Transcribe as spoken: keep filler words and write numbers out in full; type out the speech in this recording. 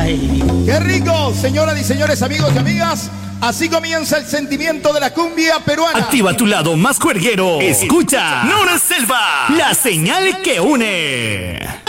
Ay. ¡Qué rico, señoras y señores, amigos y amigas! Así comienza el sentimiento de la cumbia peruana. Activa tu lado más cuerguero. Escucha Nora Selva, la señal que une.